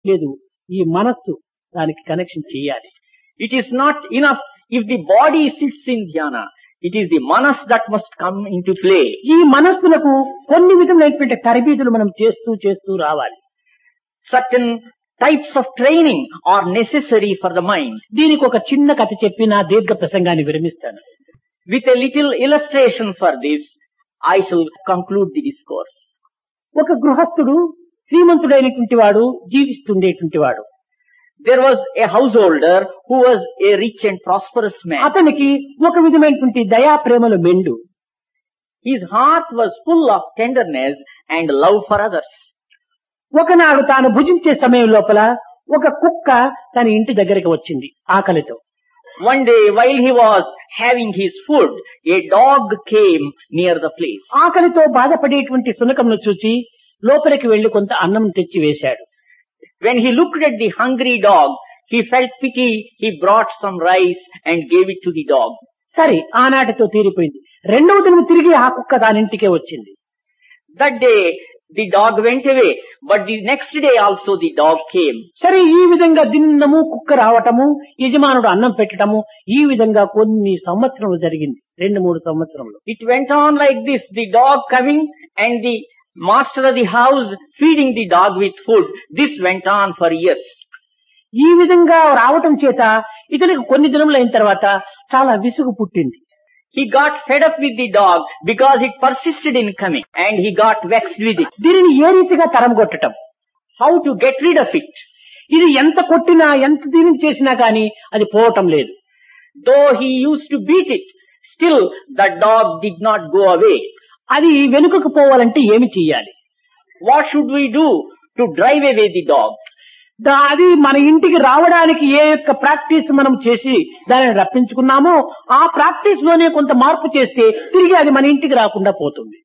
లేదు, ఈ మనస్సు దానికి కనెక్షన్ చేయాలి. It is not enough if the body sits in dhyana. It is the manas that must come into play. ఈ మనస్సులకు కొన్ని విధములైనటువంటి తరబీదులు మనం చేస్తూ రావాలి. Certain types of training are necessary for the mind. దీనికి ఒక చిన్న కథ చెప్పి నా దీర్ఘ ప్రసంగాన్ని విరమిస్తాను. With a little illustration for this, I shall conclude the discourse. ఒక గృహస్థుడు శ్రీమంతుడైనటువంటి వాడు, జీవిస్తుండేటువంటి వాడు. There was a householder who was a rich and prosperous man. అతనికి ఒక విధమైనటువంటి దయా ప్రేమలు మెండు. His heart was full of tenderness and love for others. ఒకనాడు తాను భుజించే సమయం లోపల ఒక కుక్క తన ఇంటి దగ్గరికి వచ్చింది ఆకలితో. One day while he was having his food, a dog came near the place. ఆకలితో బాధపడేటువంటి శునకంను చూచి లోపలికి వెళ్లి కొంత అన్నం తెచ్చి వేశాడు. When he looked at the hungry dog, he felt pity. He brought some rice and gave it to the dog. సరే, ఆనాటితో తీరిపోయింది. రెండవ దినం తిరిగి ఆ కుక్క దానింటికే వచ్చింది. That day the dog went away, but the next day also the dog came. సరే, ఈ విధంగా దినము కుక్క రావటము, యజమానుడు అన్నం పెట్టడము, ఈ విధంగా కొన్ని సంవత్సరములు జరిగింది. 2-3 సంవత్సరములు. It went on like this, the dog coming and the master of the house feeding the dog with food. This went on for years. ఈ విధంగా రావటం చేత ఇతనికి కొన్ని దినములైన తర్వాత చాలా విసుగు పుట్టింది. He got fed up with the dog because it persisted in coming, and he got vexed with it. దీనిని ఏ రీతిగా తరంగొట్టడం, How to get rid of it? ఇది ఎంత కొట్టినా ఎంత దీనిని చేసినా గాని అది పోవటం లేదు. Though he used to beat it, still the dog did not go away. అది వెనుకకు పోవాలంటే ఏమి చెయ్యాలి? What should we do to drive away the dog? అది మన ఇంటికి రావడానికి ఏ యొక్క ప్రాక్టీస్ మనం చేసి దానిని రప్పించుకున్నామో ఆ ప్రాక్టీస్ లోనే కొంత మార్పు చేస్తే తిరిగి అది మన ఇంటికి రాకుండా పోతుంది.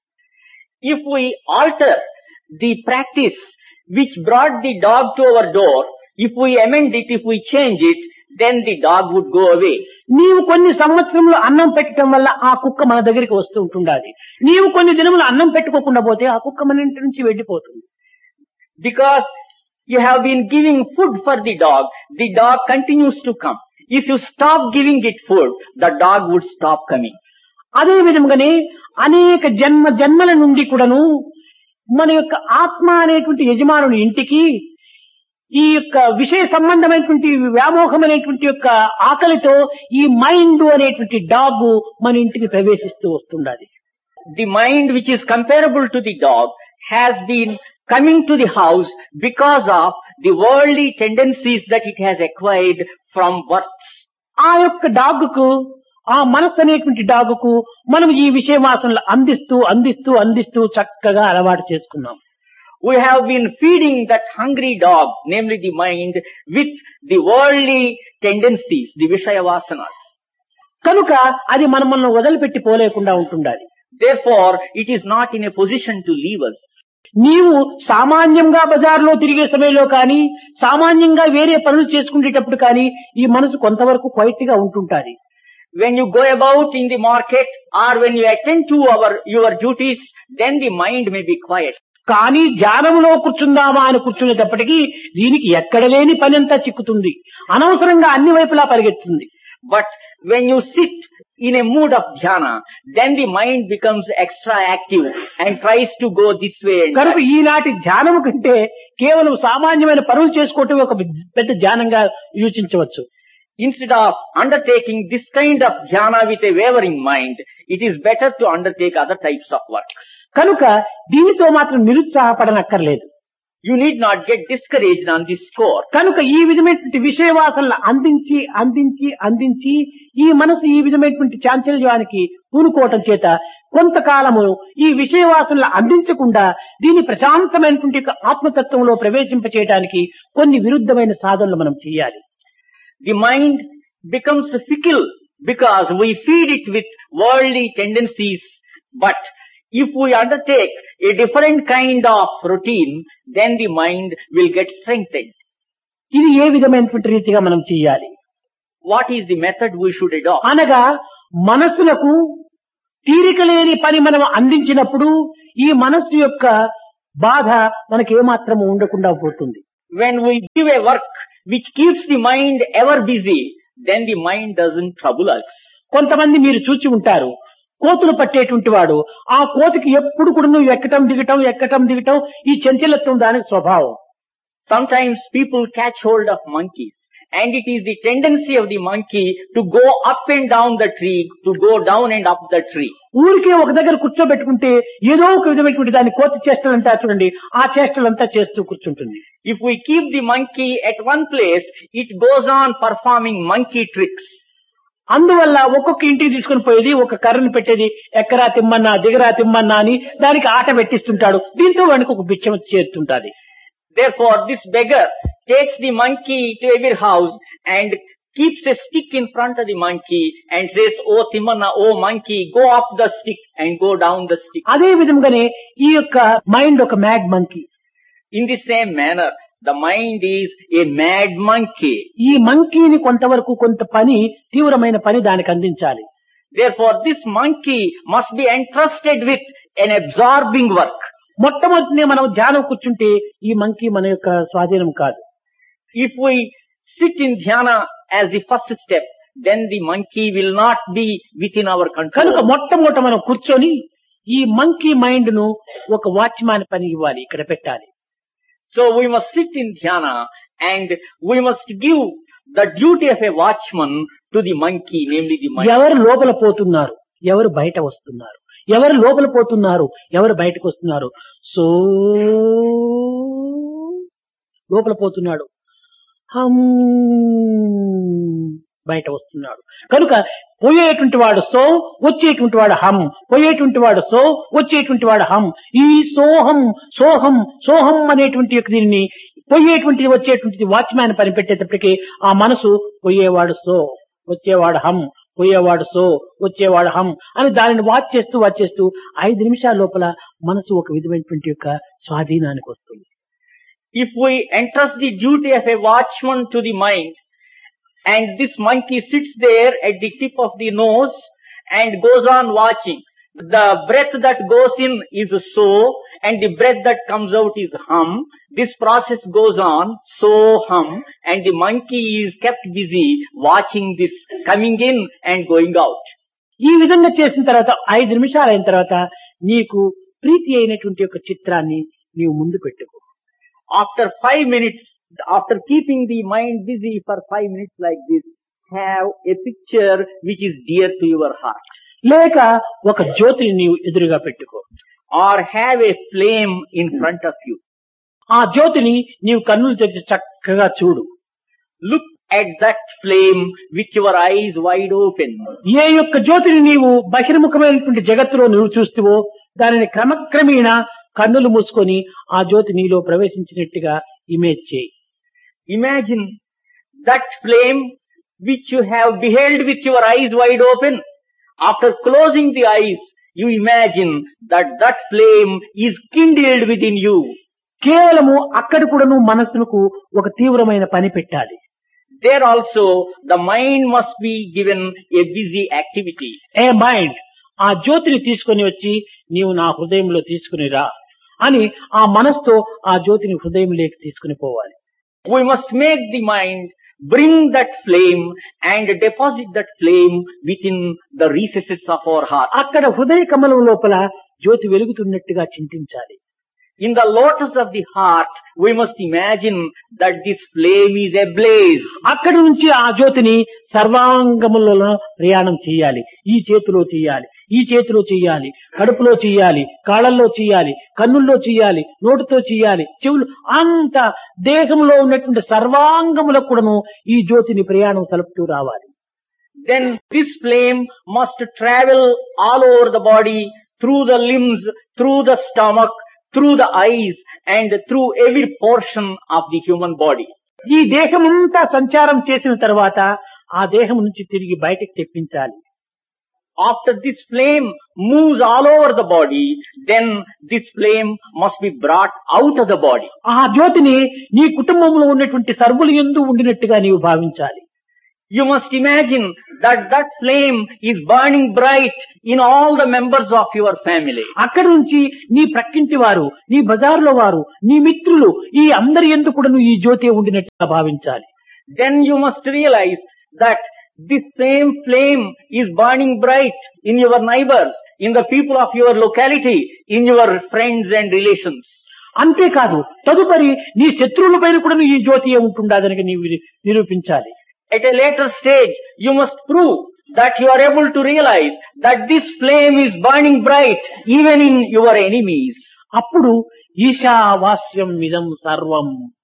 If we alter the practice which brought the dog to our door, if we amend it, if we change it, then the dog would go away. నీవు కొన్ని సంవత్సరంలో అన్నం పెట్టడం వల్ల ఆ కుక్క మన దగ్గరికి వస్తూ ఉంటుండాలి. నీవు కొన్ని దినములు అన్నం పెట్టుకోకుండా పోతే ఆ కుక్క మన ఇంటి నుంచి వెళ్ళిపోతుంది. Because you have been giving food for the dog continues to come. If you stop giving it food, the dog would stop coming. అదే విధంగానే అనేక జన్మల నుండి కూడాను మన యొక్క ఆత్మ అనేటువంటి యజమానుని ఇంటికి ఈ యొక్క విషయ సంబంధమైనటువంటి వ్యామోహమైనటువంటి యొక్క ఆకలితో ఈ మైండ్ అనేటువంటి డాగ్ మన ఇంటికి ప్రవేశిస్తూ వస్తుండాలి. The mind which is comparable to the dog has been coming to the house because of the worldly tendencies that it has acquired from birth. ఆ యొక్క డాగ్కు, ఆ మనస్సు అనేటువంటి డాగ్కు మనం ఈ విషయ వాసనలు అందిస్తూ చక్కగా అలవాటు చేసుకున్నాం. We have been feeding that hungry dog, namely the mind, with the worldly tendencies, the Vishaya Vasanas. కనుక అది మనల్ని వదిలిపెట్టి పోలేకుండా ఉంటుండాలి. Therefore, it is not in a position to leave us. నీవు సామాన్యంగా బజార్లో తిరిగే సమయంలో కానీ, సామాన్యంగా వేరే పనులు చేసుకునేటప్పుడు కానీ ఈ మనసు కొంతవరకు క్వైట్ గా ఉంటుంటాది. When you go about in the market or when you attend to your duties, then the mind may be quiet. కానీ ధ్యానంలో కూర్చుందామా అని కూర్చునేటప్పటికీ దీనికి ఎక్కడ లేని పని అంతా చిక్కుతుంది, అనవసరంగా అన్ని వైపులా పరిగెత్తుంది. But when you sit in a mood of dhyana, then the mind becomes extra active and tries to go this way and కనుక ఈనాటి ధ్యానము కంటే కేవలం సామాన్యమైన పనులు చేసుకోవటం ఒక పెద్ద ధ్యానంగా యోచించవచ్చు. Instead of undertaking this kind of dhyana with a wavering mind, it is better to undertake other types of work. కనుక దీనితో మాత్రం నిరుత్సాహపడనక్కర్లేదు. You need not get discouraged on this score. కనుక ఈ విధమైనటువంటి విషయవాసనలు అందించి ఈ మనసు ఈ విధమైనటువంటి చాంచల్యానికి పూనుకోవటం చేత కొంతకాలము ఈ విషయవాసనలు అందించకుండా దీని ప్రశాంతమైనటువంటి ఆత్మతత్వంలో ప్రవేశింపచేయడానికి కొన్ని విరుద్ధమైన సాధనలు మనం చేయాలి. The mind becomes fickle because we feed it with worldly tendencies, but if we undertake a different kind of routine, then the mind will get strengthened. ఇది ఏ విధమైనటువంటి రీతిగా మనం చేయాలి? What is the method we should adopt? అనగా మనస్సులకు తీరిక లేని పని మనం అందించినప్పుడు ఈ మనస్సు యొక్క బాధ మనకి ఏమాత్రము ఉండకుండా పోతుంది. when we give a work which keeps the mind ever busy, then the mind doesn't trouble us. కొంతమంది మీరు చూచి ఉంటారు, కోతులు పట్టేటువంటి వాడు ఆ కోతికి ఎప్పుడు కూడా నువ్వు ఎక్కటం దిగటం ఈ చంచలత్వం దానికి స్వభావం. Sometimes people catch hold of monkeys, and it is the tendency of the monkey to go up and down the tree, to go down and up the tree. ఊరికే ఒక దగ్గర కూర్చోబెట్టుకుంటే ఏదో ఒక విధమైనటువంటి దాని కోతి చేష్టలు అంటారు చూడండి, ఆ చేష్టలంతా చేస్తూ కూర్చుంటుంది. If we keep the monkey at one place, it goes on performing monkey tricks. అందువల్ల ఒక్కొక్క ఇంటికి తీసుకుని పోయేది ఒక కర్రను పెట్టేది, ఎక్కరా తిమ్మన్నా దిగరా తిమ్మన్నా అని దానికి ఆట పెట్టిస్తుంటాడు. దీంతో వాడికి ఒక బిచ్చం చేరుతుంటాది. Therefore, this beggar takes the monkey to every house and keeps a stick in front of the monkey and says, "Oh Timmanna, oh monkey, go up the stick and go down the stick." అదే విధంగానే ఈ యొక్క mind ఒక mad monkey. In the same manner, the mind is a mad monkey. ఈ మంకీని కొంతవరకు కొంత పని, తీవ్రమైన పని దానికి అందించాలి. Therefore, this monkey must be entrusted with an absorbing work. మొట్టమొదటినే మనం ధ్యానం కూర్చుంటే ఈ మంకీ మన యొక్క స్వాధీనం కాదు. If we sit in dhyana as the first step, then the monkey will not be within our కనుక control. మొట్టమొదట మనం కూర్చొని ఈ మంకీ మైండ్ ను ఒక వాచ్మాన్ పని ఇవ్వాలి, ఇక్కడ పెట్టాలి. So we must sit in dhyana and we must give the duty of a watchman to the monkey, namely the mind. ఎవరు లోపల పోతున్నారు, ఎవరు బయట వస్తున్నారు, ఎవరు లోపల పోతున్నారు, ఎవరు బయటకు వస్తున్నారు. సో లోపల పోతున్నాడు, హమ్ బయట వస్తున్నాడు. కనుక పోయేటువంటి వాడు సో, వచ్చేటువంటి వాడు హమ్, పోయేటువంటి వాడు సో, వచ్చేటువంటి వాడు హమ్. ఈ సోహం సోహం సోహం అనేటువంటి యొక్క దీనిని పోయేటువంటిది వచ్చేటువంటిది వాచ్మ్యాన్ పని పెట్టేటప్పటికీ ఆ మనసు పోయేవాడు సో, వచ్చేవాడు హమ్, పోయేవాడు సో, వచ్చేవాడు హమ్ అని దానిని వాచ్ చేస్తూ 5 నిమిషాల లోపల మనసు ఒక విధమైనటువంటి యొక్క స్వాధీనానికి వస్తుంది. If we entrust the duty of a watchman to the mind, and this monkey sits there at the tip of the nose and goes on watching, the breath that goes in is so, and the breath that comes out is hum. This process goes on, so hum, and the monkey is kept busy watching this coming in and going out. ఈ విధంగా చేసిన తర్వాత 5 నిమిషాలు అయిన తర్వాత నీకు ప్రీతి అయినటువంటి యొక్క చిత్రాన్ని నీవు ముందు పెట్టుకో. After 5 minutes, after keeping the mind busy for 5 minutes like this, have a picture which is dear to your heart. లేక ఒక జ్యోతిని నీవు ఎదురుగా పెట్టుకో. Or have a flame in front of you. ఆ జ్యోతిని నీవు కన్నులు తెరిచి చక్కగా చూడు. Look at that flame with your eyes wide open. ఏ యొక్క జ్యోతిని నీవు బహిర్ముఖమైనటువంటి జగత్తులో నువ్వు చూస్తువో దానిని క్రమక్రమేణా కన్నులు మూసుకొని ఆ జ్యోతి నీలో ప్రవేశించినట్టుగా ఇమేజ్ చేయి. Imagine that flame which you have beheld with your eyes wide open. After closing the eyes, you imagine that that flame is kindled within you. కేవలము అక్కడ కూడా నువ్వు మనస్సుకు ఒక తీవ్రమైన పని పెట్టాలి. There also the mind must be given a busy activity. A mind, ఆ జ్యోతిని తీసుకొని వచ్చి నీవు నా హృదయంలో తీసుకుని రా అని ఆ మనస్సుతో ఆ జ్యోతిని హృదయంలోకి తీసుకుని పోవాలి. We must make the mind bring that flame and deposit that flame within the recesses of our heart. అక్కడ హృదయ కమలం లోపల జ్యోతి వెలుగుతున్నట్టుగా చింతించాలి. In the lotus of the heart, we must imagine that this flame is ablaze. అక్కడి నుంచి ఆ జ్యోతిని సర్వాంగములలో ప్రయాణం చేయాలి. ఈ చేతిలో చేయాలి, ఈ చేతిలో చేయాలి, కడుపులో చేయాలి, కాళ్ళల్లో చేయాలి, కన్నుల్లో చేయాలి, నోటితో చేయాలి, చెవులు, అంత దేహంలో ఉన్నటువంటి సర్వాంగములకు కూడాను ఈ జ్యోతిని ప్రయాణం సలుపుతూ రావాలి. Then this flame must travel all over the body, through the limbs, through the stomach, through the eyes, and through every portion of the human body. ఈ దేహమంతా సంచారం చేసిన తర్వాత ఆ దేహం నుంచి తిరిగి బయటకు తెప్పించాలి. After this flame moves all over the body, then this flame must be brought out of the body. ఆ జ్యోతిని నీ కుటుంబంలో ఉన్నటువంటి సర్వులు యందు ఉండినట్టుగా నీవు భావించాలి. You must imagine that that flame is burning bright in all the members of your family. అక్కడి నుంచి నీ ప్రక్కింటి వారు, నీ బజార్లో వారు, నీ మిత్రులు, ఈ అందరి యందు కూడా ఈ జ్యోతి ఉండినట్టుగా భావించాలి. Then you must realize that this same flame is burning bright in your neighbors, in the people of your locality, in your friends and relations. అంతేకాదు తదుపరి నీ శత్రువుల పైన కూడా ఈ జ్యోతి ఉంటుండదని నీవు నిరూపించాలి. At a later stage, you must prove that you are able to realize that this flame is burning bright even in your enemies. అప్పుడు ఈశావాస్యం ఇదం సర్వం.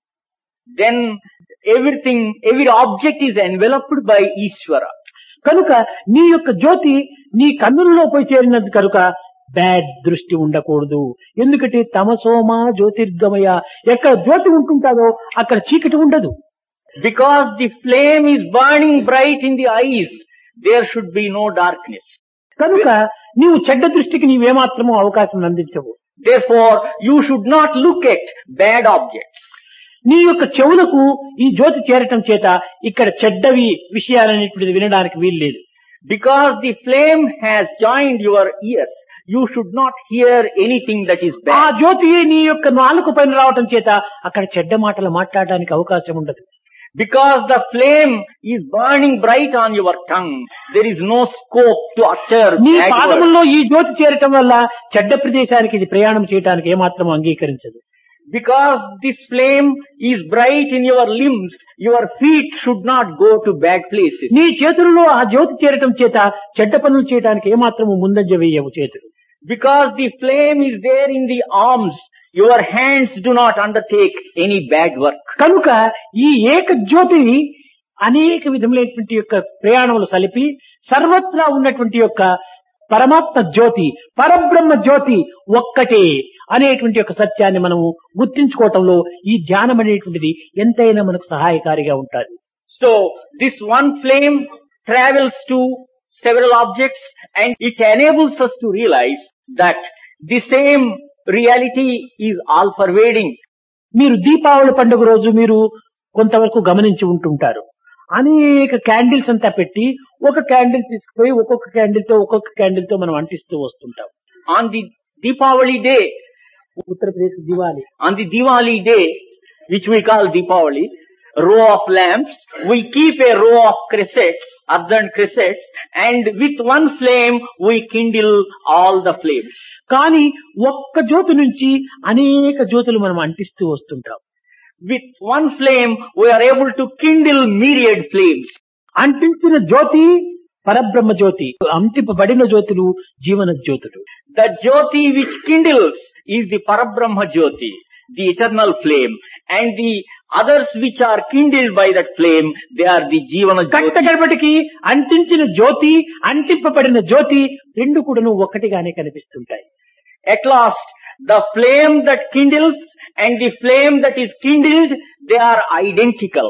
Then everything, every object is enveloped by Ishvara. కనుక నీ యొక్క జ్యోతి నీ కన్నులలో పోయి చేరినది కనుక బ్యాడ్ దృష్టి ఉండకూడదు. ఎందుకంటే తమసోమా జ్యోతిర్గమయ, ఎక్కడ జ్యోతి ఉంటుంటాదో అక్కడ చీకటి ఉండదు. Because the flame is burning bright in the eyes, there should be no darkness. కనుక నీవు చెడ్డ దృష్టికి నీవేమాత్రమూ అవకాశం అందించవు. Therefore, you should not look at bad objects. నీ యొక్క చెవులకు ఈ జ్యోతి చేరటం చేత ఇక్కడ చెడ్డవి విషయాలనేటువంటిది వినడానికి వీల్లేదు. Because the flame has joined your ears, you should not hear anything that is ఆ bad. జ్యోతి నీ యొక్క నాలుక పైన రావటం చేత అక్కడ చెడ్డ మాటలు మాట్లాడడానికి అవకాశం ఉండదు. Because the flame is burning bright on your tongue, there is no scope to utter నీ bad words. పాదముల్లో ఈ జ్యోతి చేరటం వల్ల చెడ్డ ప్రదేశానికి ఇది ప్రయాణం చేయడానికి ఏమాత్రం అంగీకరించదు. Because this flame is bright in your limbs, your feet should not go to bad places. నీ చేతులలో ఆ జ్యోతి చేరటం చేత చెడ్డ పనులు చేయడానికి ఏమాత్రము ముందంజ వేయవు చేతులు. Because the flame is there in the arms, your hands do not undertake any bad work. కనుక ఈ ఏక జ్యోతిని అనేక విధములైనటువంటి యొక్క ప్రయాణములు సలిపి సర్వత్రా ఉన్నటువంటి యొక్క పరమాత్మ జ్యోతి, పరబ్రహ్మ జ్యోతి ఒక్కటే అనేటువంటి యొక్క సత్యాన్ని మనము గుర్తించుకోవటంలో ఈ ధ్యానం అనేటువంటిది ఎంతైనా మనకు సహాయకారిగా ఉంటుంది. So, this one flame travels to several objects and it enables us to realize that the same reality is all pervading. మీరు దీపావళి పండుగ రోజు మీరు కొంతవరకు గమనించి ఉంటుంటారు. అనేక క్యాండిల్స్ అంతా పెట్టి ఒక క్యాండిల్ తీసుకుపోయి ఒక్కొక్క క్యాండిల్ తో మనం అంటిస్తూ వస్తుంటాం. On the Deepavali day, Uttar Pradesh Diwali, on the Diwali day, which we call Deepavali, row of lamps, we keep a row of cressets, earthen cressets, and with one flame we kindle all the flames. కానీ ఒక్క జ్యోతి నుంచి అనేక జ్యోతులు మనం అంటిస్తూ వస్తుంటాం. With one flame we are able to kindle myriad flames. అంటించిన జ్యోతి పరబ్రహ్మ జ్యోతి, అంటింపబడిన జ్యోతులు జీవన జ్యోతులు. The Jyoti which kindles is the Parabrahma Jyoti, the eternal flame, and the others which are kindled by that flame, they are the Jivana Jyoti. కట్టగడపటికి అంటించిన జ్యోతి అంటింపబడిన జ్యోతి రెండు కూడాను ఒక్కటిగానే కనిపిస్తుంటాయి. At last, the flame that kindles and the flame that is kindled, they are identical.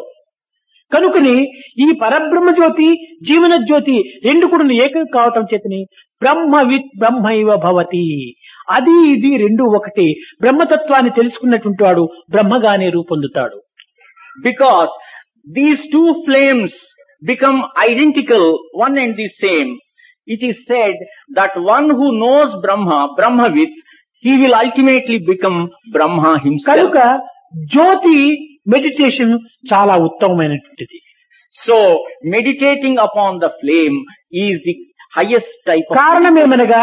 కనుకని ఈ పరబ్రహ్మ జ్యోతి జీవన జ్యోతి రెండు కూడా ఏకం కావటం చేతని బ్రహ్మవిత్ బ్రహ్మైవ భవతి, అది ఇది రెండు ఒకటి. బ్రహ్మతత్వాన్ని తెలుసుకున్నటువంటి వాడు బ్రహ్మగానే రూపొందుతాడు. Because these two flames become identical, one and the same, it is said that one who knows Brahma, Brahmavit, he will ultimately become Brahma himself. కనుక జ్యోతి మెడిటేషన్ చాలా ఉత్తమమైనటువంటిది. So, meditating upon the flame is the highest type of... కారణమేమనగా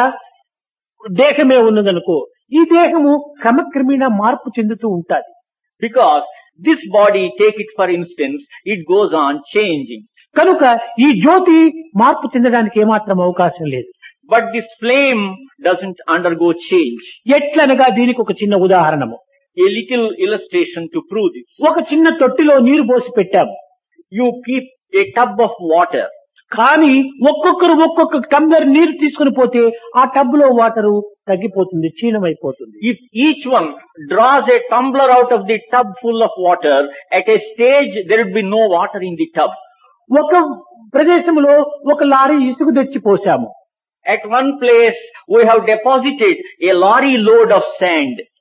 దేహమే ఉన్నదనుకో, ఈ దేహము క్రమక్రమేణా మార్పు చెందుతూ ఉంటాది. Because this body, take it for instance, it goes on changing. కనుక ఈ జ్యోతి మార్పు చెందడానికి ఏమాత్రం అవకాశం లేదు. But this flame doesn't undergo change. ఎట్లనగా దీనికి ఒక చిన్న ఉదాహరణము, A little illustration to prove this. ఒక చిన్న తొట్టిలో నీరు పోసి పెట్టాము. You keep a tub of water. కానీ ఒక్కొక్కరు ఒక్కొక్క టంబ్లర్ నీరు తీసుకుని పోతే ఆ టబ్ లో వాటరు తగ్గిపోతుంది, క్షీణమైపోతుంది. If each one draws a tumbler out of the tub full of water, at a stage there would be no water in the tub. ఒక ప్రదేశంలో ఒక లారీ ఇసుక తెచ్చి పోసాము. At one place we have deposited a lorry load of sand.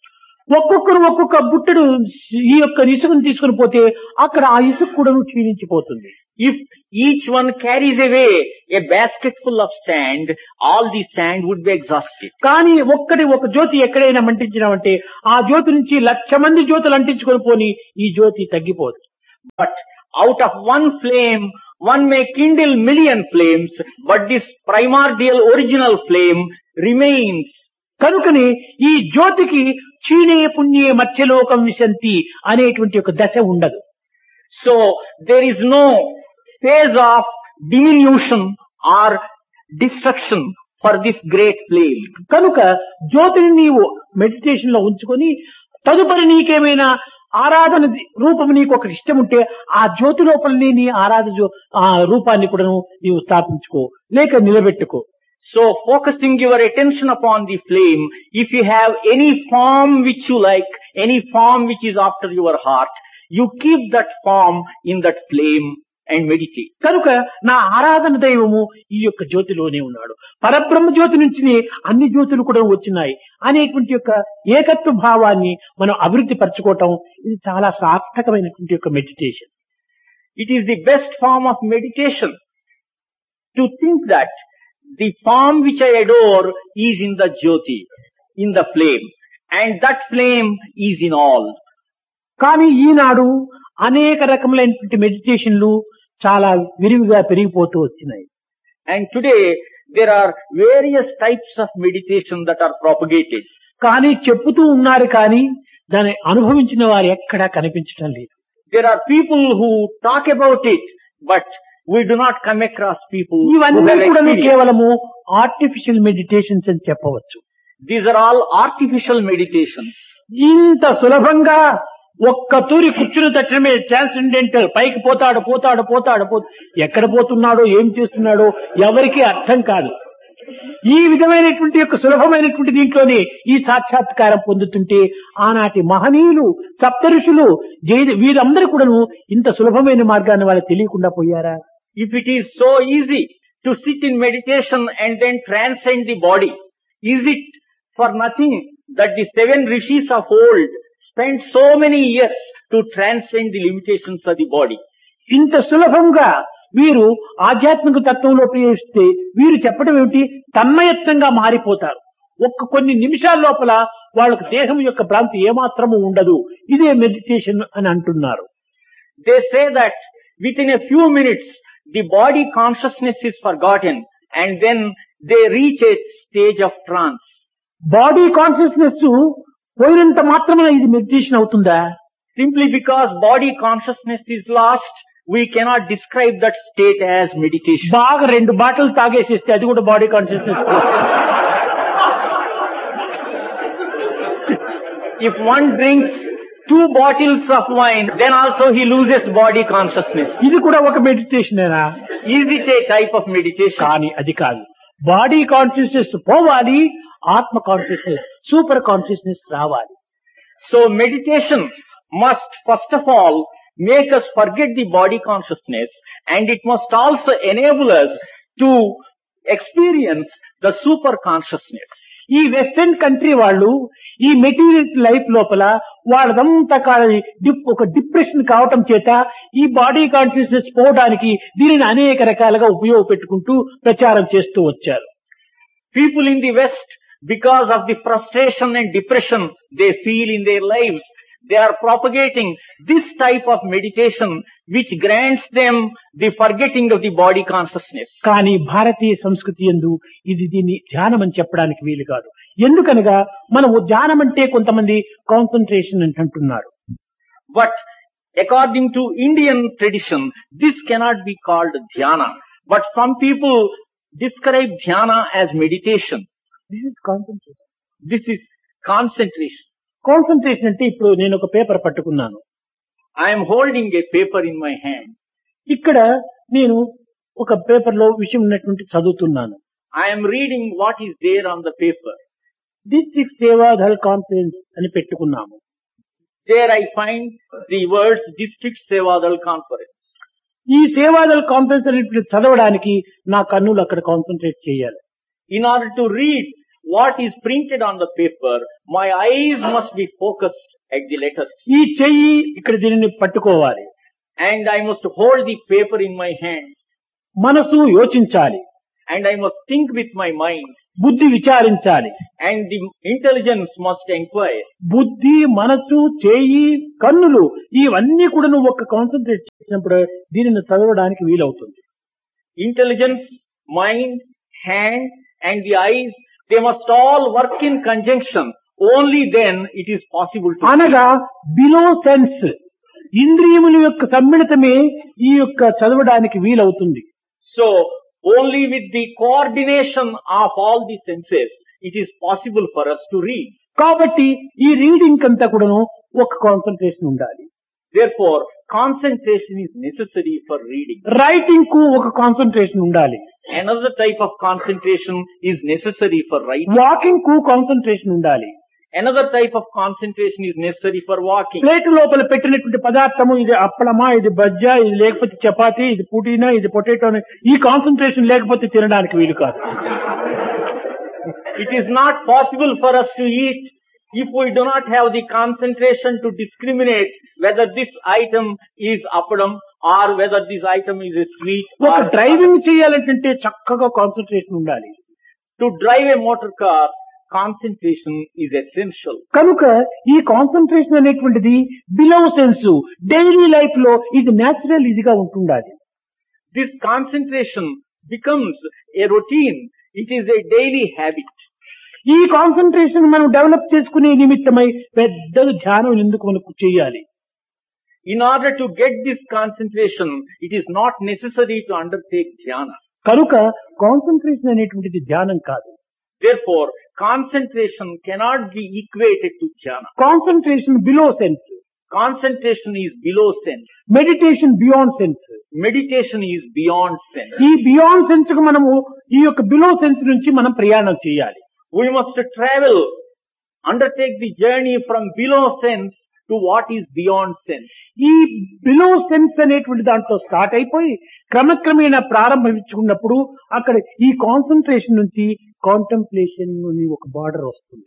ఒక్కొక్కరు ఒక్కొక్క బుట్టెడు ఈ యొక్క ఇసుకను తీసుకుని పోతే అక్కడ ఆ ఇసుక కూడా క్షీణించిపోతుంది. If each one carries away a basket full of sand, all the sand would be exhausted. కానీ ఒక జ్యోతి ఎక్కడైనా మంటించినామంటే ఆ జ్యోతి నుంచి 1,00,000 మంది జ్యోతులు అంటించుకొని పోని ఈ జ్యోతి తగ్గిపోదు. But out of one flame, one may kindle million flames, but this primordial original flame remains. కనుకని ఈ జ్యోతికి క్షీణే పుణ్యే మత్స్యలోకం విశంతి అనేటువంటి ఒక దశ ఉండదు. So there is no phase of diminution or destruction for this great flame. కనుక జ్యోతిని నీవు మెడిటేషన్ లో ఉంచుకొని తదుపరి నీకేమైనా ఆరాధన రూపం నీకు ఒక ఇష్టం ఉంటే ఆ జ్యోతి లోపలని నీ ఆ రూపాన్ని కూడా నీవు స్థాపించుకో లేక నిలబెట్టుకో. So focusing your attention upon the flame, if you have any form which you like, any form which is after your heart, you keep that form in that flame and meditate. కనుక నా ఆరాధన దైవము ఈ యొక్క జ్యోతిలోనే ఉన్నాడు. పరబ్రహ్మ జ్యోతి నుంచి అన్ని జ్యోతులు కూడా వచ్చినాయి అనేటువంటి యొక్క ఏకత్వ భావాన్ని మనం అభివృద్ధి పరచుకోవటం ఇది చాలా సార్థకమైనటువంటి యొక్క meditation. It is the best form of meditation to think that the form which I adore is in the Jyoti, in the flame, and that flame is in all. కానీ ఈనాడు అనేక రకములైనటువంటి మెడిటేషన్లు చాలా విరివిగా పెరిగిపోతూ వచ్చినాయి. And today there are various types of meditation that are propagated. కానీ చెప్పుతూ ఉన్నారు కానీ దాన్ని అనుభవించిన వారు ఎక్కడా కనిపించడం లేదు. There are people who talk about it, but we do not come across people who ఇవన్నీ have కూడా experienced. కేవలము ఆర్టిఫిషియల్ మెడిటేషన్స్ అని చెప్పవచ్చు. These are all artificial meditations. ఇంత సులభంగా ఒక్క తూరి కూర్చుని తక్షణమే ట్రాన్సెండెంటల్ పైకి పోతాడు ఎక్కడ పోతున్నాడో ఏం చేస్తున్నాడో ఎవరికీ అర్థం కాదు. ఈ విధమైనటువంటి యొక్క సులభమైనటువంటి దీంట్లోనే ఈ సాక్షాత్కారం పొందుతుంటే ఆనాటి మహనీయులు సప్తఋషులు వీరందరూ కూడాను ఇంత సులభమైన మార్గాన్ని వాళ్ళు తెలియకుండా పోయారా? If it is so easy to sit in meditation and then transcend the body, is it for nothing that the 7 rishis of old spent so many years to transcend the limitations of the body? ఇంత సులభంగా వీరు ఆధ్యాత్మిక తత్వంలో ప్రవేశిస్తే వీరు చెప్పడం ఏమిటి తన్మయత్వంగా మారిపోతారు. కొన్ని నిమిషాల లోపల వాళ్ళకు దేహం యొక్క భ్రాంతి ఏమాత్రము ఉండదు. ఇదే మెడిటేషన్ అని అంటున్నారు. They say that within a few minutes the body consciousness is forgotten and then they reach a stage of trance. Body consciousness పోయినంత మాత్రమే ఇది మెడిటేషన్ అవుతుందా? Simply because body consciousness is lost, we cannot describe that state as meditation. బాగా 2 bottle తాగేసిస్తే అది కూడా body consciousness. If one drinks 2 bottles of wine, then also he loses body consciousness. ఇది కూడా ఒక మెడిటేషనేనా? Is it a type of meditation? కానీ అది కాదు. Body consciousness పోవాలి, ఆత్మ కాన్షియస్నెస్ సూపర్ కాన్షియస్నెస్ రావాలి. So meditation must first of all make us forget the body consciousness, and it must also enable us to experience the super consciousness. ఈ western country వాళ్ళు ఈ material life లోపల వాళ్ళదంతా ఒక depression కావటం చేత ఈ body consciousness పోవడానికి దీనిని అనేక రకాలుగా ఉపయోగపెట్టుకుంటూ ప్రచారం చేస్తూ వచ్చారు. People in the West, because of the frustration and depression they feel in their lives, they are propagating this type of meditation which grants them the forgetting of the body consciousness. కానీ భారతీయ సంస్కృతి యందు ఇది దీన్ని ధ్యానం అని చెప్పడానికి వీలు కాదు. ఎందుకనగా మనము ధ్యానం అంటే కొంతమంది కాన్సంట్రేషన్ అని అంటున్నారు. But according to Indian tradition, this cannot be called dhyana. But some people describe dhyana as meditation. This is concentration. This is concentration. Concentration అంటే ఇప్పుడు నేను ఒక పేపర్ పట్టుకున్నాను. I am holding a paper in my hand. ఇక్కడ నేను ఒక paper లో విషయం ఉన్నటువంటి చదువుతున్నాను. I am reading what is there on the paper. District Seva Dal conference అని పెట్టుకున్నాము. There I find the words District Sevadal Conference. ఈ సేవాదల్ కాన్ఫరెన్స్ అనేది చదవడానికి నా కన్నులు అక్కడ కాన్సంట్రేట్ చేయాలి. In order to read what is printed on the paper, my eyes must be focused at the letters. ఈ చెయ్యి ఇక్కడ దీనిని పట్టుకోవాలి. And I must hold the paper in my hand. మనసు యోచించాలి. And I must think with my mind. బుద్ధి విచారించాలి. And the intelligence must inquire. బుద్ధి, మనసు, చేయి, కన్నులు ఇవన్నీ కూడా నువ్వు ఒక కాన్సన్ట్రేట్ చేసినప్పుడు దీనిని చదవడానికి వీలవుతుంది. Intelligence, mind, hand and the eyes, they must all work in conjunction. Only then it is possible to. అనగా బిలో సెన్స్, ఇంద్రియముల యొక్క సమ్మిళితమే ఈ యొక్క చదవడానికి వీలవుతుంది. So, only with the coordination of all the senses, it is possible for us to read. కాబట్టి ఈ reading అంతా కూడాను ఒక కాన్సన్ట్రేషన్ ఉండాలి. Therefore, concentration is necessary for reading. Writing కు ఒక కాన్సన్ట్రేషన్ ఉండాలి. Another type of concentration is necessary for writing. Walking కు కాన్సన్ట్రేషన్ ఉండాలి. Another type of concentration is necessary for walking. Plate లోపల పెట్టినటువంటి పదార్థము ఇది అప్పలమా, ఇది బజ్జా, ఇది లేకపోతే చపాతీ, ఇది పుదీనా, ఇది పొటాటో, ఈ కాన్సన్ట్రేషన్ లేకపోతే తినడానికి వీలు కాదు. It is not possible for us to eat if we do not have the concentration to discriminate whether this item is appadam or whether this item is a sweet. ఒక driving చేయాలంటే చక్కగా concentration ఉండాలి. To drive a motor car, concentration is essential. కనుక ఈ concentration అనేటువంటిది below sense daily life లో ఇది natural ఇదిగా ఉంటుండాలి. This concentration becomes a routine. It is a daily habit. ఈ కాన్సన్ట్రేషన్ మనం డెవలప్ చేసుకునే నిమిత్తమై పెద్ద ధ్యానం ఎందుకు మనకు చేయాలి? In order to get this concentration, it is not necessary to undertake dhyana. కనుక కాన్సన్ట్రేషన్ అనేటువంటిది ధ్యానం కాదు. Therefore, concentration cannot be equated to dhyana. Concentration below sense, Concentration is below sense. Meditation beyond sense. Meditation is beyond sense. ఈ beyond sense కు మనము ఈ యొక్క below sense నుంచి మనం ప్రయాణం చేయాలి. We must travel, undertake the journey from below sense to what is beyond sense. ఈ బిలో సెన్స్ అనేటువంటి దాంట్లో స్టార్ట్ అయిపోయి క్రమక్రమేణా ప్రారంభించుకున్నప్పుడు అక్కడ ఈ కాన్సన్ట్రేషన్ నుంచి కాంటెంప్లేషన్ అని ఒక బార్డర్ వస్తుంది.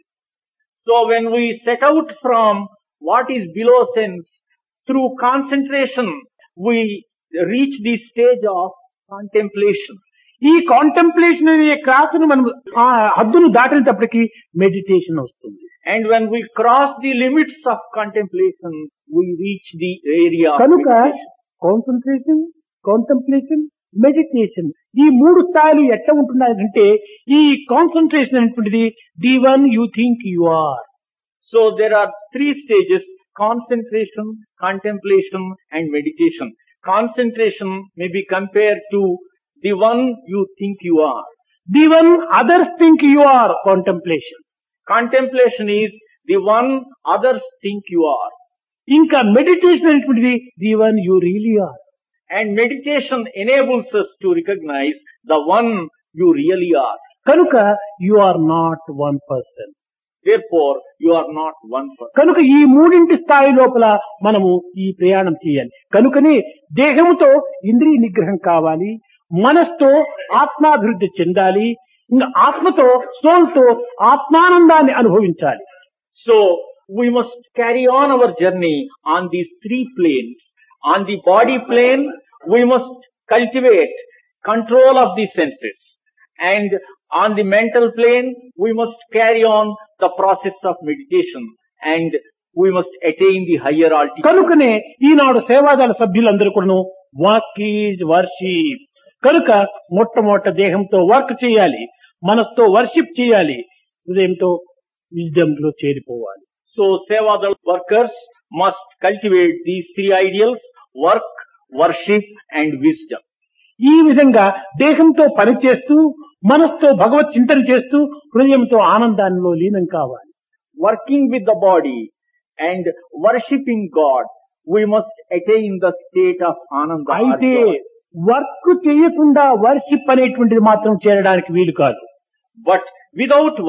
So when we set out from what is below sense, through concentration, we reach the stage of contemplation. ఈ కాంటెంప్లేషన్ అనే క్రాస్ను మనం ఆ హద్దును దాటినప్పటికీ మెడిటేషన్ వస్తుంది. And when we cross the limits of contemplation, we reach the area of కనుక meditation. Concentration, contemplation, meditation ఈ మూడు స్థాయిలు ఎట్లా ఉంటున్నాయంటే ఈ కాన్సన్ట్రేషన్ అనేటువంటిది the one you think you are. So there are three stages: concentration, contemplation and meditation. Concentration may be compared to the one you think you are. The one others think you are contemplation. Contemplation is the one others think you are. ఇంకా meditation అనేటువంటిది the one you really are. And meditation enables us to recognize the one you really are. కనుక you are not one person. Therefore, you are not one person. కనుక ఈ మూడింటి స్థాయి లోపల మనము ఈ ప్రయాణం చేయాలి. కనుకనే దేహముతో ఇంద్రియ నిగ్రహం కావాలి, మనస్తో ఆత్మాభివృద్ధి చెందాలి, ఇంకా ఆత్మతో సోల్తో ఆత్మానందాన్ని అనుభవించాలి. So, we must carry on our journey on these three planes. On the body plane, we must cultivate control of the senses. And on the mental plane, we must carry on the process of meditation. And we must attain the higher altitude. కనుకనే ఈనాడు సేవాదళ సభ్యులందరూ కూడా work is worship. కనుక మొట్టమొదట దేహంతో work చేయాలి, మనసుతో worship చేయాలి, హృదయంతో విజ్డమ్ లో చేరిపోవాలి. So, Sevadal workers must cultivate these three ideals: work, worship and wisdom. ఈ విధంగా దేహంతో పనిచేస్తూ మనసుతో భగవత్ చింతన చేస్తూ హృదయంతో ఆనందాల్లో లీనం కావాలి. Working with the body and worshipping God, we must attain the state of Ananda. అయితే వర్క్ చేయకుండా వర్షిప్ అనేటువంటిది మాత్రం చేరడానికి వీలు కాదు. But without work,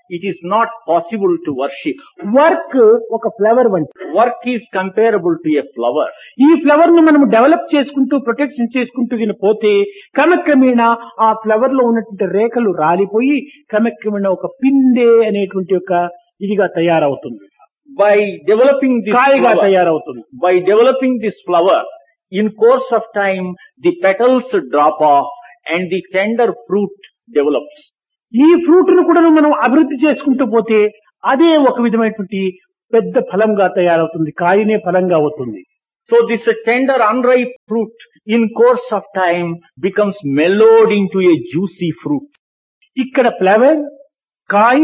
it is not possible to worship. Work ఒక ఫ్లవర్ వంటి. Work is comparable to a flower. ఈ ఫ్లవర్ ను మనం డెవలప్ చేసుకుంటూ ప్రొటెక్షన్ చేసుకుంటూ గిన పోతే క్రమక్రమేణా ఆ ఫ్లవర్ లో ఉన్నటువంటి రేఖలు రాలిపోయి క్రమక్రమేణా ఒక పిందె అనేటువంటి ఒక ఇదిగా తయారవుతుంది. By developing this కాయగా flower, తయారవుతుంది. by developing this flower, in course of time, the petals drop off and the tender fruit develops. ఈ ఫ్రూట్ ను కూడా మనం అభివృద్ధి చేసుకుంటూ పోతే అదే ఒక విధమైనటువంటి పెద్ద ఫలంగా తయారవుతుంది. కాయనే ఫలంగా అవుతుంది. So this tender unripe fruit in course of time becomes mellowed into a juicy fruit. ఇక్కడ ఫ్లవర్, కాయ,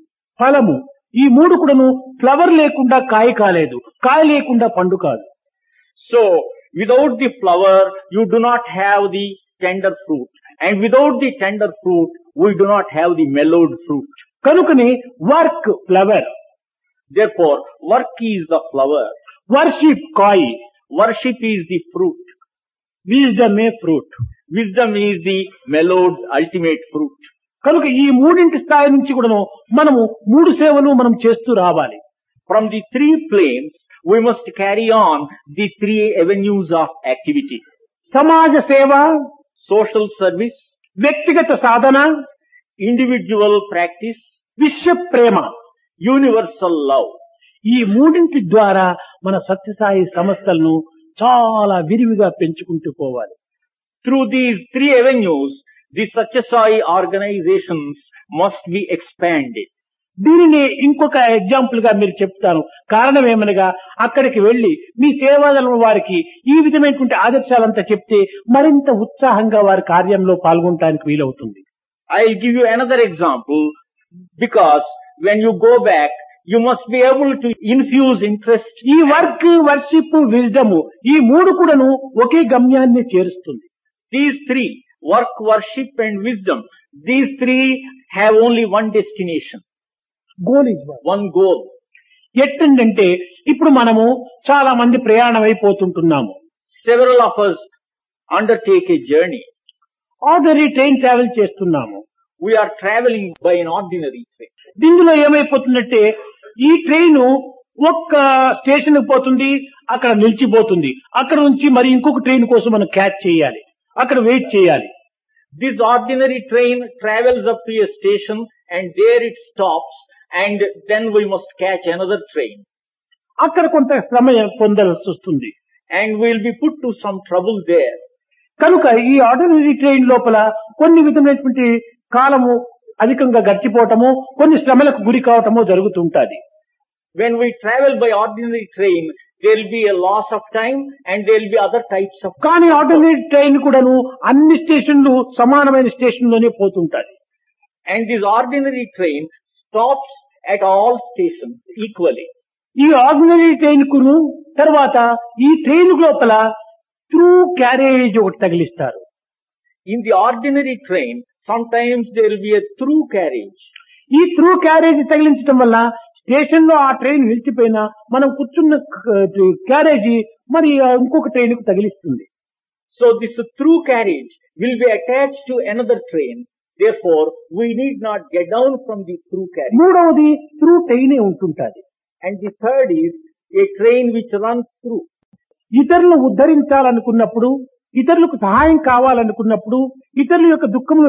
ఫలము ఈ మూడు కూడాను ఫ్లవర్ లేకుండా కాయ కాలేదు, కాయ లేకుండా పండు కాదు. So without the flower, you do not have the tender fruit. And without the tender fruit, we do not have the mellowed fruit. కనుకనే work flower, Therefore, work is the flower. Worship కాయ, Worship is the fruit. Wisdom A fruit. Wisdom is the mellowed ultimate fruit. కనుక ఈ మూడింటి స్థాయి నుంచి కూడాను మనము మూడు సేవలు మనం చేస్తూ రావాలి. From the three planes, we must carry on the three avenues of activity. సమాజ సేవ, Social service, వ్యక్తిగత సాధన, individual practice, విశ్వ ప్రేమ. universal love. ఈ మూడింటి ద్వారా మన సత్యసాయి సంస్థలను చాలా విరివిగా పెంచుకుంటూ పోవాలి. Through these three avenues, the Satyasai organizations must be expanded. దీనిని ఇంకొక ఎగ్జాంపుల్ గా మీరు చెప్తాను. కారణం ఏమనగా అక్కడికి వెళ్లి మీ సేవాదళం వారికి ఈ విధమైనటువంటి ఆదర్శాలంతా చెప్తే మరింత ఉత్సాహంగా వారి కార్యంలో పాల్గొనడానికి వీలవుతుంది. I'll give you another example, because when you go back, you must be able to infuse interest. ఈ వర్క్, వర్షిప్, విజ్డమ్ ఈ మూడు కూడాను ఒకే గమ్యాన్ని చేరుస్తుంది. These three, work, worship and wisdom, these three have only one destination, goal is one goal. ఎట్టంటే ఇప్పుడు మనము చాలా మంది ప్రయాణం అయిపోతుంటున్నాము. Several of us undertake a journey. Ordinary train travel చేస్తున్నాము. We are traveling by an ordinary train. దీనిలో ఏమైపోతుందంటే ఈ train ఒక్క స్టేషన్ పోతుంది, అక్కడ నిలిచిపోతుంది. అక్కడ నుంచి మరి ఇంకొక ట్రైన్ కోసం మనం క్యాచ్ చేయాలి, అక్కడ వెయిట్ చేయాలి. This ordinary train travels up to a station and there it stops, and then we must catch another train. అక్కడ కొంత శ్రమ పొందాల్సి వస్తుంది. And we'll be put to some trouble there. కనుక ఈ ఆర్డినరీ ట్రైన్ లోపల కొన్ని విధమైనటువంటి కాలము అధికంగా గడిచిపోవటము, కొన్ని శ్రమలకు గురి కావటము జరుగుతుంటది. When we travel by ordinary train, there will be a loss of time and there will be other types of. కానీ ఆర్డినరీ ట్రైన్ కూడాను అన్ని స్టేషన్లు సమానమైన స్టేషన్లోనే పోతుంటది. And this ordinary train stops at all stations equally. ఈ ordinary train కును తర్వాత ఈ train లోపల through carriage ఒకటి తగిలిస్తారు. In the ordinary train, sometimes there will be a through carriage. ఈ త్రూ క్యారేజ్ తగిలించడం వల్ల స్టేషన్ లో ఆ ట్రైన్ నిలిచిపోయినా మనం కూర్చున్న క్యారేజీ మరి ఇంకొక ట్రైన్ కు తగిలిస్తుంది. So this through carriage will be attached to another train. Therefore, we need not get down from the through carriage. మూడవది through ట్రైనే ఉంటుంటది. And the third is a train which runs through. ఇతరులను ఉద్ధరించాలనుకున్నప్పుడు, ఇతరులకు సహాయం కావాలనుకున్నప్పుడు, ఇతరుల యొక్క దుఃఖమును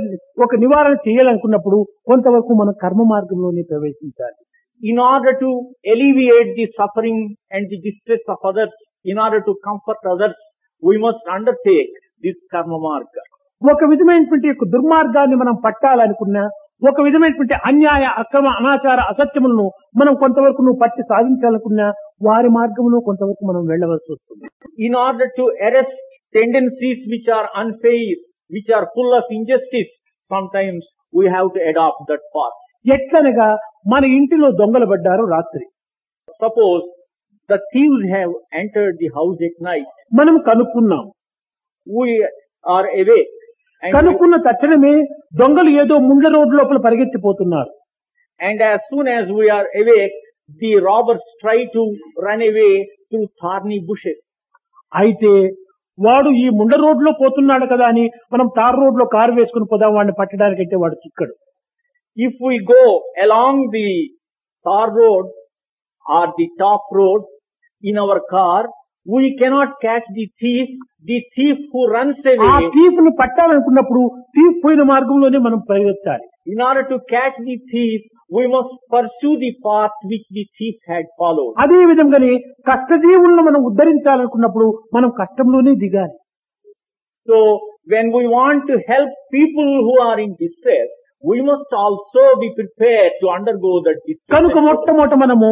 నివారణ చేయాలనుకున్నప్పుడు కొంతవరకు మనం కర్మ మార్గంలోనే ప్రవేశించాలి. In order to alleviate the suffering and the distress of others, in order to comfort others, we must undertake this karma marga. ఒక విధమైనటువంటి యొక్క దుర్మార్గాన్ని మనం పట్టాలనుకున్నా, ఒక విధమైనటువంటి అన్యాయ, అక్రమ, అనాచార, అసత్యములను మనం కొంతవరకు పట్టి సాధించాలనుకున్నా వారి మార్గంలో కొంతవరకు మనం వెళ్ళవలసి వస్తుంది. In order to arrest tendencies which are unfair, which are full of injustice, sometimes we have to adopt that path. ఎట్లనగా మన ఇంటిలో దొంగలు పడ్డారు రాత్రి. Suppose the thieves have entered the house at night. మనం కనుక్కున్నాం. We are awake. కనుక్కున్న తక్షణమే దొంగలు ఏదో ముండ్ల రోడ్డు లోపల పరిగెత్తిపోతున్నారు. And as soon as we are awake, the robbers try to run away through thorny bushes. అయితే వాడు ఈ ముండ రోడ్లో పోతున్నాడు కదా అని మనం తార్ రోడ్లో కారు వేసుకుని పోదాం వాడిని పట్టడానికంటే వాడు చిక్కడు. if we go along the tar road or the top road in our car, we cannot catch the thief who runs ఆ away. థీఫ్ ను పట్టాలనుకున్నప్పుడు థీఫ్ పోయిన మార్గంలోనే మనం పరిగెత్తాలి. In order to catch the thief, we must pursue the path which the thief had followed. అదే విధంగానే కష్టజీవులను మనం ఉద్ధరించాలనుకున్నప్పుడు మనం కష్టంలోనే దిగాలి. So, when we want to help people who are in distress, we must also be prepared to undergo that distress. కనుక మొట్టమొదట మనము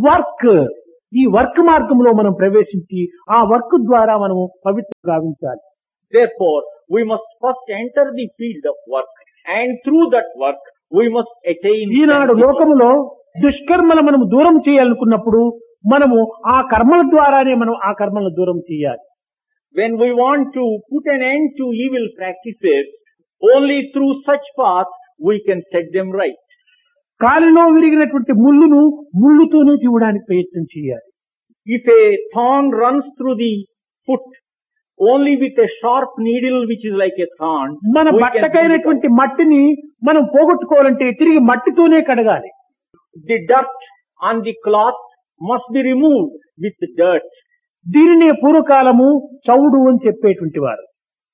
ఈ work మార్గంలో మనం ప్రవేశించి ఆ వర్క్ ద్వారా మనము పవిత్ర గావించాలి. Therefore, we must first enter the field of work, and through that work, we must attain. ఈనాడు లోకములో దుష్కర్మలు మనం దూరం చేయాలనుకున్నప్పుడు మనము ఆ కర్మల ద్వారానే మనం ఆ కర్మలను దూరం చేయాలి. When we want to put an end to evil practices, only through such path we can set them right. కాలిలో విరిగినటువంటి ముళ్ళును ముళ్ళుతోనే తీయడానికి ప్రయత్నం చేయాలి. If a thorn runs through the foot, only with a sharp needle which is like a thorn, మన we can బట్టకైనటువంటి మట్టిని మనం పోగొట్టుకోవాలంటే తిరిగి మట్టితోనే కడగాలి. the dirt on the cloth must be removed with dirt. దీనినే పూర్వకాలము చౌడు అని చెప్పేటువంటి వారు.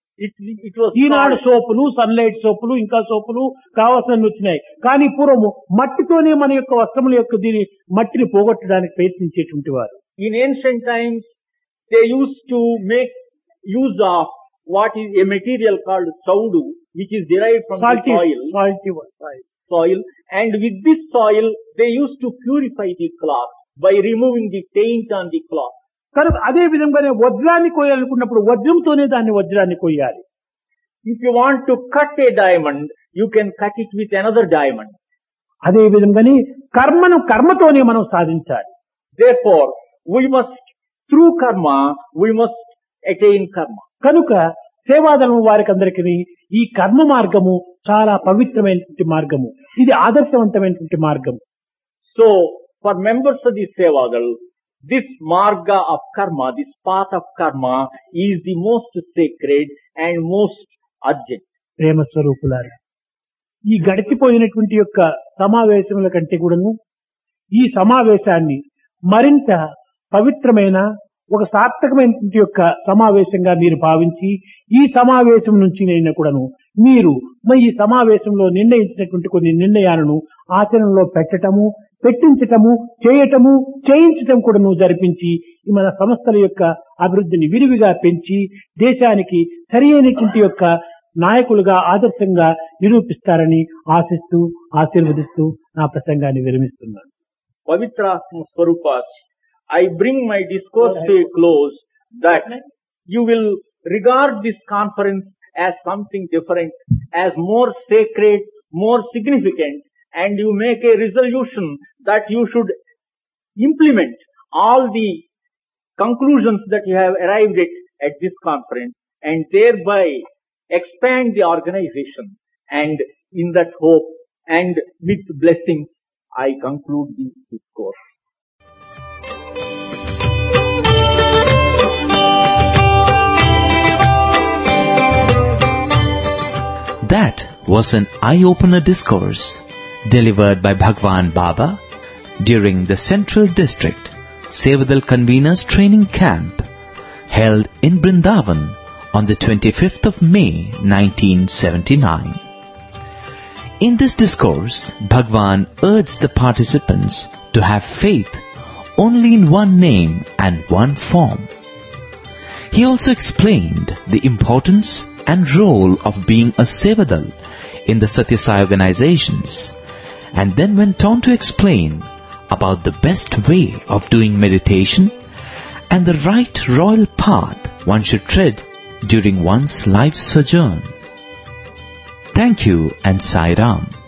It was Eenadu called- సోపులు, sunlight సోపులు, ఇంకా సోపులు కావాల్సినవి వచ్చినాయి. కానీ పూర్వము మట్టితోనే మన యొక్క వస్త్రముల యొక్క దీని మట్టిని పోగొట్టడానికి ప్రయత్నించేటువంటి వారు. In ancient times, they used to make use of what is a material called saudu, which is derived from Salty the soil. soil, and with this soil, they used to purify the cloth by removing the taint on the cloth. కనుక అదే విధంగానే వజ్రాన్ని కోయాలనుకున్నప్పుడు వజ్రంతోనే దాన్ని వజ్రాన్ని కోయాలి. If you want to cut a diamond, you can cut it with another diamond. అదే విధంగానే కర్మను కర్మతోనే మనం సాధించాలి. Therefore, through karma, we must attain karma. కనుక సేవాదళం వారికి అందరికీ ఈ కర్మ మార్గము చాలా పవిత్రమైనటువంటి మార్గము. ఇది ఆదర్శవంతమైనటువంటి మార్గము. So, for members of the Sevadal, this marga of karma, this path of karma is the most sacred and most urgent. ప్రేమ స్వరూపులారా, ఈ గడిచిపోయినటువంటి యొక్క సమావేశముల కంటే కూడాను ఈ సమావేశాన్ని మరింత పవిత్రమైన ఒక సార్థకమైనటువంటి యొక్క సమావేశంగా మీరు భావించి ఈ సమావేశం నుంచి నేను కూడాను మీరు ఈ సమావేశంలో నిర్ణయించినటువంటి కొన్ని నిర్ణయాలను ఆచరణలో పెట్టించటము చేయించటం కూడాను జరిపించి మన సంస్థల యొక్క అభివృద్ధిని విరివిగా పెంచి దేశానికి సరి అయినటువంటి యొక్క నాయకులుగా ఆదర్శంగా నిరూపిస్తారని ఆశిస్తూ ఆశీర్వదిస్తూ నా ప్రసంగాన్ని విరమిస్తున్నాను. Pavitratma Swarupas, I bring my discourse to a close that you will regard this conference as something different, as more sacred, more significant, and you make a resolution that you should implement all the conclusions that you have arrived at this conference and thereby expand the organization. And in that hope and with blessings, I conclude this discourse. That was an eye-opener discourse delivered by Bhagwan Baba during the Central District Sevadal Conveners Training Camp held in Brindavan on the 25th of May 1979. In this discourse, Bhagwan urged the participants to have faith only in one name and one form. He also explained the importance and role of being a Sevadal in the Satya Sai organizations, and then went on to explain about the best way of doing meditation and the right royal path one should tread during one's life sojourn. Thank you and Sai Ram.